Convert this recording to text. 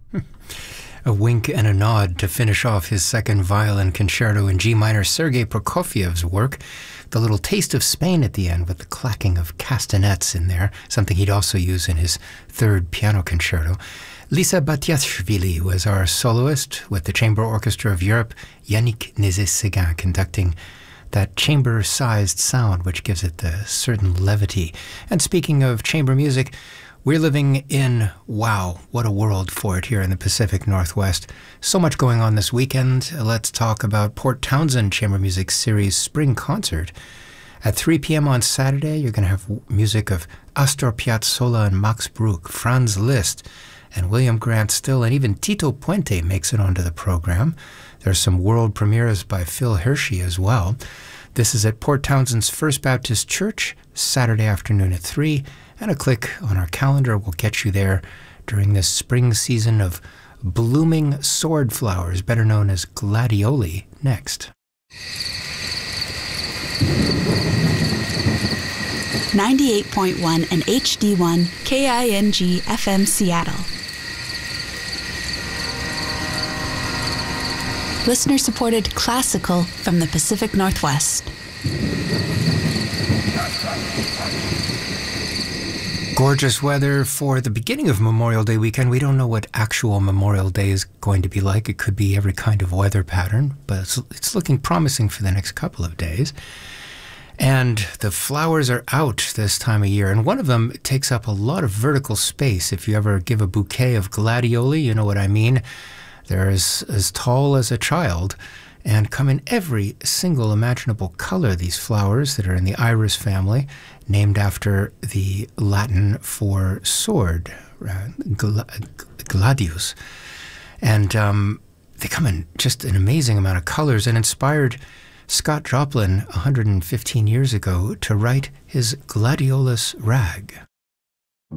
A wink and a nod to finish off his second violin concerto in G minor, Sergei Prokofiev's work. The little taste of Spain at the end with the clacking of castanets in there, something he'd also use in his third piano concerto. Lisa Batiashvili was our soloist with the Chamber Orchestra of Europe, Yannick Nézet-Séguin conducting that chamber-sized sound which gives it the certain levity. And speaking of chamber music, we're living in, wow, what a world for it here in the Pacific Northwest. So much going on this weekend. Let's talk about Port Townsend Chamber Music Series Spring Concert. At 3 p.m. on Saturday, you're going to have music of Astor Piazzolla and Max Bruch, Franz Liszt, and William Grant Still, and even Tito Puente makes it onto the program. There's some world premieres by Phil Hershey as well. This is at Port Townsend's First Baptist Church, Saturday afternoon at 3, and a click on our calendar will get you there during this spring season of blooming sword flowers, better known as gladioli, next. 98.1 and HD1 KING FM Seattle. Listener-supported classical from the Pacific Northwest. Gorgeous weather for the beginning of Memorial Day weekend. We don't know what actual Memorial Day is going to be like. It could be every kind of weather pattern, but it's looking promising for the next couple of days. And the flowers are out this time of year, and one of them takes up a lot of vertical space. If you ever give a bouquet of gladioli, you know what I mean. They're as tall as a child and come in every single imaginable color, these flowers that are in the iris family, named after the Latin for sword, gladius. And they come in just an amazing amount of colors and inspired Scott Joplin 115 years ago to write his Gladiolus Rag.